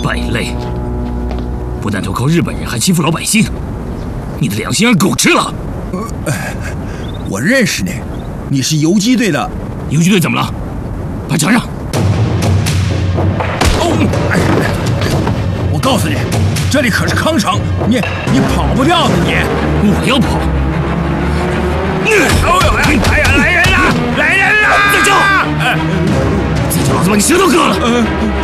败类，不但投靠日本人，还欺负老百姓，你的良心让狗吃了！ 我认识你，你是游击队的。 游击队怎么了？把查上！ 我告诉你，这里可是康城，你跑不掉的你！ 我要跑！ 哎呀，来人了！来人了！ 再叫！再叫，老子把你舌头割了！